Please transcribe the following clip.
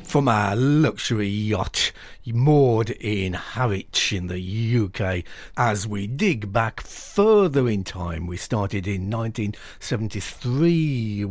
from our luxury yacht moored in Harwich in the UK. As we dig back further in time, we started in 1973